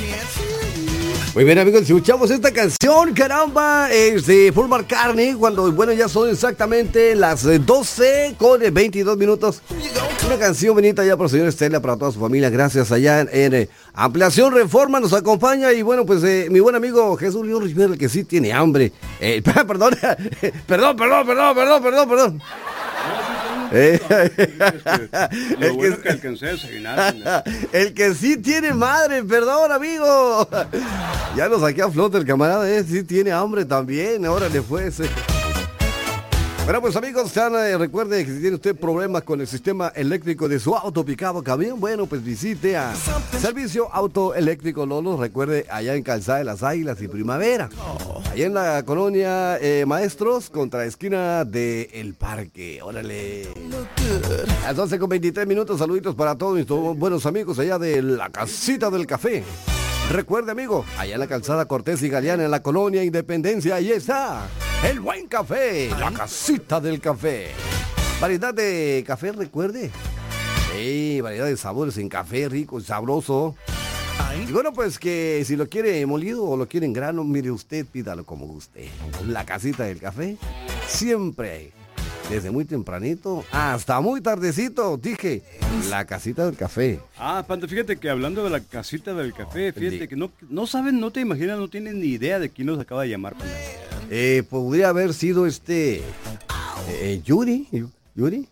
Muy bien, amigos, escuchamos esta canción, caramba, es de Paul McCartney, cuando, bueno, ya son exactamente las 12 con 22 minutos. Una canción bonita ya por el señor Estela, para toda su familia, gracias allá en Ampliación Reforma, nos acompaña, y bueno, pues mi buen amigo Jesús León Rivera, el que sí tiene hambre. Perdón. Lo bueno que alcancé a desayunar. El que sí tiene madre, perdón, amigo. Ya lo saqué a flote el camarada, sí tiene hambre también, órale pues. Bueno, pues amigos, recuerde que si tiene usted problemas con el sistema eléctrico de su auto, picado, camión, bueno, pues visite a Servicio Auto Eléctrico Lolo, recuerde, allá en Calzada de las Águilas y Primavera, allá en la colonia Maestros, contra esquina de El Parque, órale. A las 12 con 23 minutos, saluditos para todos mis buenos amigos allá de la Casita del Café. Recuerde, amigo, allá en la Calzada Cortés y Galeana, en la colonia Independencia, ahí está el buen café, la Casita del Café. Variedad de café, recuerde. Variedad de sabores en café, rico y sabroso. Y bueno, pues que si lo quiere molido o lo quiere en grano, mire usted, pídalo como guste. La Casita del Café, siempre, desde muy tempranito hasta muy tardecito, dije, la Casita del Café. Panda, fíjate que hablando de la Casita del Café, fíjate que no saben, no te imaginas, no tienen ni idea de quién nos acaba de llamar, Panda. Podría haber sido Yuri. ¿Yuri?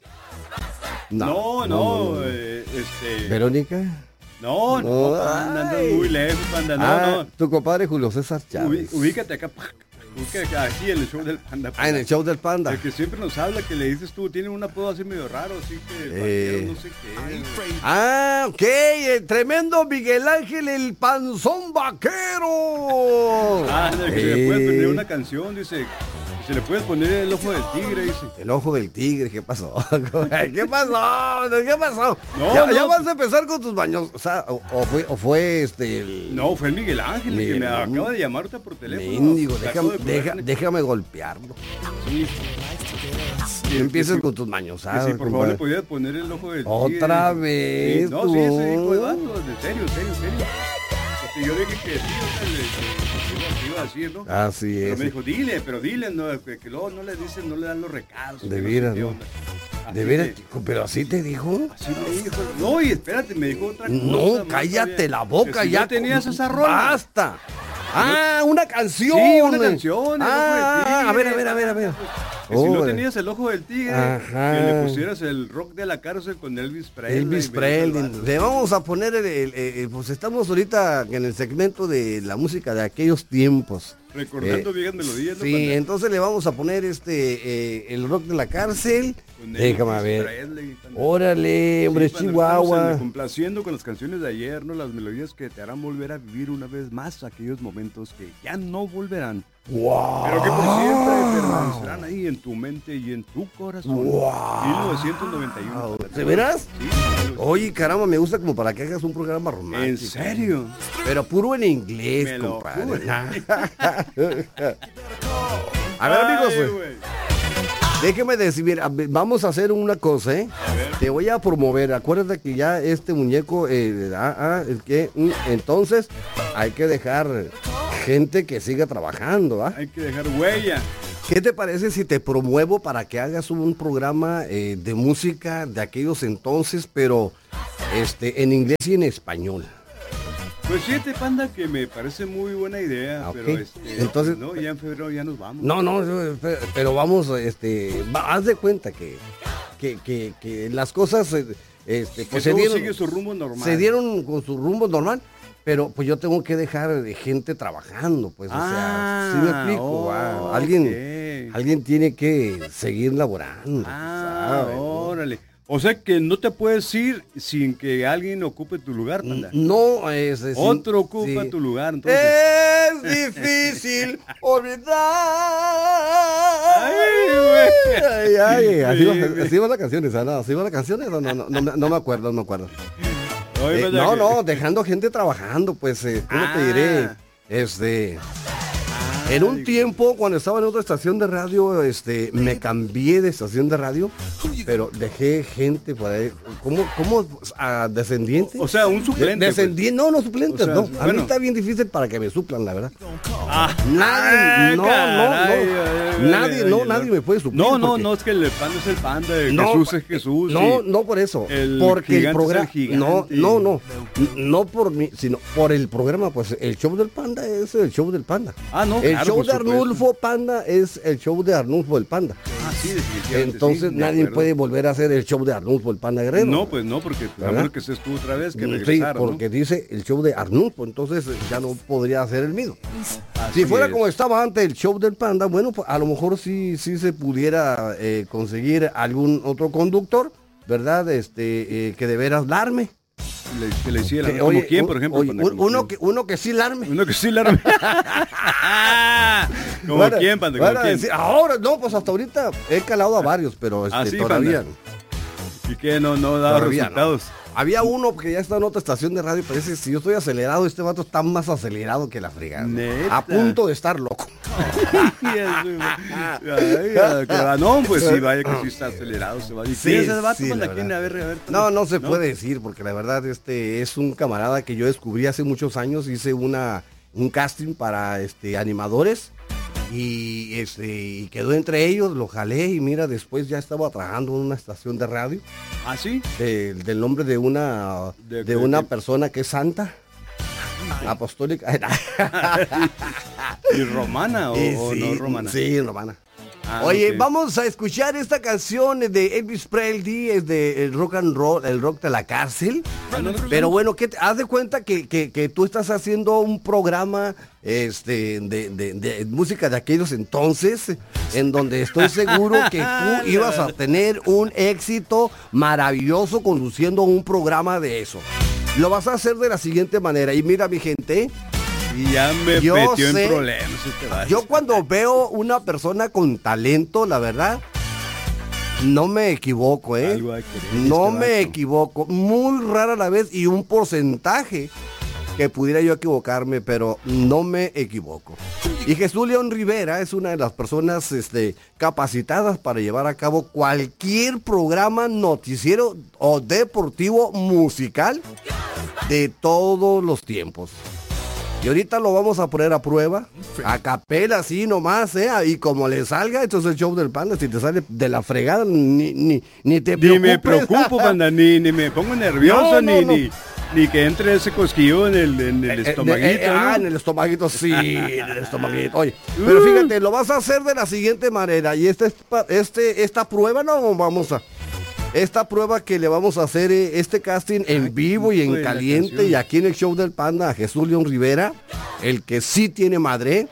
No. ¿Verónica? No, Panda, ando muy lejos, Panda, no. Tu compadre Julio César Chávez. Ubícate acá, aquí en el show del Panda. En el show del Panda. El que siempre nos habla, que le dices tú, tiene un apodo así medio raro, así que no sé qué. Ok, el tremendo Miguel Ángel, el panzón vaquero. Que se le puede poner una canción, dice. Se le puedes poner el ojo del tigre, dice. El ojo del tigre, ¿qué pasó? ¿Qué pasó? No, ya vas a empezar con tus baños. O sea, o fue No, fue el Miguel Ángel, el que me acaba de llamarte por teléfono. Mendigo, déjame golpearlo. Sí. Empieces con tus maños, ¿sabes? Sí, por favor, le podías poner el ojo del tigre. Otra vez. Sí, no, sí, ese hijo de vato, de serio. Yo dije que sí, iba a decir, ¿no? Así es. Pero me dijo, dile, no, que luego no le dan los recados. De veras, ¿no? De veras, pero así te dijo. Así me dijo. No, y espérate, me dijo otra cosa. No, cállate la boca, ya. ¿No tenías esa rola? ¡Basta! Una canción. Sí, una canción. A ver. Que si no tenías el ojo del tigre, que le pusieras el rock de la cárcel con Elvis Presley. Le vamos a poner pues estamos ahorita en el segmento de la música de aquellos tiempos. Recordando viejas melodías. Sí, Panda. Entonces le vamos a poner el rock de la cárcel. Déjame ver. Presley, órale, hombre, sí, Chihuahua. Complaciendo con las canciones de ayer, ¿no? Las melodías que te harán volver a vivir una vez más aquellos momentos que ya no volverán. Wow. Pero que por siempre permanecerán ahí en tu mente y en tu corazón. Wow. 1991. ¿De veras? Sí. Oye, caramba, me gusta como para que hagas un programa romántico. ¿En serio? Pero puro en inglés, compadre. A ver, amigos, déjeme decir, mira, vamos a hacer una cosa, Te voy a promover. Acuérdate que ya este muñeco, entonces hay que dejar gente que siga trabajando, Hay que dejar huella. ¿Qué te parece si te promuevo para que hagas un programa de música de aquellos entonces, pero en inglés y en español? Pues fíjate, Panda, que me parece muy buena idea, okay. Pero entonces, no, ya en febrero ya nos vamos. No, pero vamos, haz de cuenta que las cosas, pues se dieron, sigue su rumbo normal. Se dieron con su rumbo normal, pero pues yo tengo que dejar de gente trabajando, pues, o sea, ¿sí me explico? Alguien tiene que seguir laborando. ¿Sabes? Órale. O sea que no te puedes ir sin que alguien ocupe tu lugar, Panda. No, otro ocupa tu lugar, entonces. Es difícil olvidar. Así va la canción esa, ¿no? Así va la canción, no me acuerdo. Dejando gente trabajando, pues, ¿cómo te diré? En un tiempo, cuando estaba en otra estación de radio, me cambié de estación de radio, pero dejé gente por ahí. ¿Cómo descendiente? O sea, un suplente. Descendiente, pues. No suplentes, o sea, no. A mí está bien difícil para que me suplan, la verdad. Nadie me puede suplir. No, es que el panda es el panda, Jesús es Jesús. No por eso. Porque el programa. No por mí, sino por el programa, pues el show del panda es el show del panda. El show de Arnulfo Panda es el show de Arnulfo el Panda. Sí, definitivamente. Entonces nadie puede volver a hacer el show de Arnulfo el Panda Guerrero. No, pues no, porque a menos que se estuvo otra vez, que regresara, porque dice el show de Arnulfo, entonces ya no podría hacer el mismo. Si fuera como estaba antes el show del Panda, bueno, pues a lo mejor sí se pudiera conseguir algún otro conductor, ¿verdad? Que de veras larme. Que le hiciera. ¿Como quién, por ejemplo? Uno que sí larme. Uno que sí larme. ¿Como quién, Panda? ¿Como quién? Ahora, no, pues hasta ahorita he calado a varios, pero todavía. ¿Y qué? No daba resultados. No. Había uno que ya está en otra estación de radio, parece que si yo estoy acelerado, este vato está más acelerado que la fregada. ¿Neta? A punto de estar loco. No, pues sí, vaya que sí está acelerado, se va a decir. Sí, no se puede decir, porque la verdad es un camarada que yo descubrí hace muchos años, hice un casting para animadores. Y quedó entre ellos, lo jalé y mira, después ya estaba trabajando en una estación de radio. ¿Ah, sí? Del nombre de una persona que es santa, apostólica. ¿Y romana o no romana? Sí, romana. Oye, okay. Vamos a escuchar esta canción de Elvis Presley, es de el rock and roll, el rock de la cárcel. Pero bueno, haz de cuenta que tú estás haciendo un programa de música de aquellos entonces, en donde estoy seguro que tú ibas a tener un éxito maravilloso conduciendo un programa de eso. Lo vas a hacer de la siguiente manera. Y mira, mi gente, y ya me metió en problemas. Yo cuando veo una persona con talento, la verdad, no me equivoco, No me equivoco. Muy rara la vez y un porcentaje que pudiera yo equivocarme, pero no me equivoco. Y Jesús León Rivera es una de las personas capacitadas para llevar a cabo cualquier programa noticiero o deportivo musical de todos los tiempos. Y ahorita lo vamos a poner a prueba, a capela, así nomás, y como le salga, esto es el show del Panda, si te sale de la fregada, ni te preocupes. Ni me preocupo, Panda, ni me pongo nervioso, ni que entre ese cosquillo en el estomaguito. En el estomaguito, sí, en el estomaguito. Oye, pero fíjate, lo vas a hacer de la siguiente manera, y esta prueba no vamos a... Esta prueba que le vamos a hacer, este casting en vivo y en caliente y aquí en el show del Panda a Jesús León Rivera, el que sí tiene madre,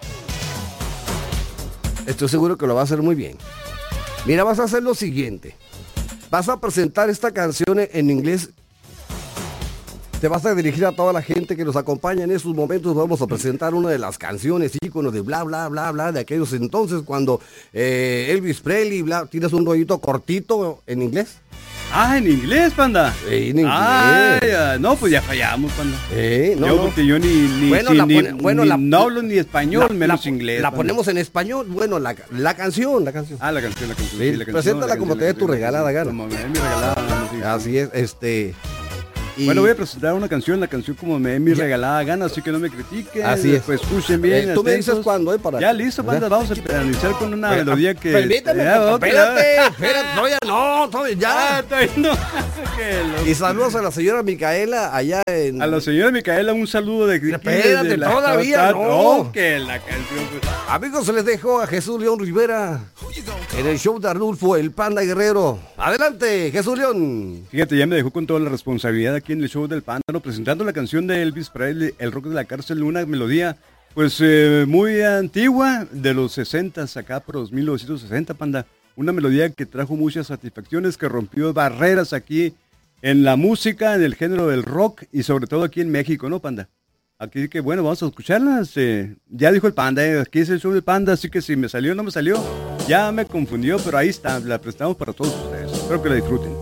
estoy seguro que lo va a hacer muy bien. Mira, vas a hacer lo siguiente. Vas a presentar esta canción en inglés. Te vas a dirigir a toda la gente que nos acompaña en estos momentos. Vamos a presentar una de las canciones íconos de bla, bla, bla, bla, de aquellos entonces cuando Elvis Presley, bla, tienes un rollito cortito en inglés. ¿En inglés, Panda? Sí, en inglés. No, pues ya fallamos, Panda. Porque yo no hablo ni español, menos inglés. La ponemos en español. Bueno, la canción. La canción. Sí, preséntala como te dé tu regalada gana. Como me dé mi regalada gana. Así es, Bueno, voy a presentar la canción como me dé mi regalada gana, así que no me critiquen. Así es. Pues escuchen bien. Tú me dices cuándo, para... Ya listo, Panda, vamos a iniciar con una melodía que... Permíteme, espérate, todavía no. Y saludos a la señora Micaela allá en... A la señora Micaela un saludo de... Espérate, todavía no. Que la canción... Amigos, se les dejo a Jesús León Rivera en el show de Arnulfo, el Panda Guerrero. Adelante, Jesús León. Fíjate, ya me dejó con toda la responsabilidad aquí en el show del Panda, presentando la canción de Elvis Presley, El rock de la cárcel, una melodía pues muy antigua, de los 60s acá, por los 1960, Panda. Una melodía que trajo muchas satisfacciones, que rompió barreras aquí en la música, en el género del rock y sobre todo aquí en México, ¿no, Panda? Aquí que bueno, vamos a escucharlas. Ya dijo el Panda, aquí es el show del Panda, así que si me salió o no me salió, ya me confundió, pero ahí está, la prestamos para todos ustedes. Espero que la disfruten.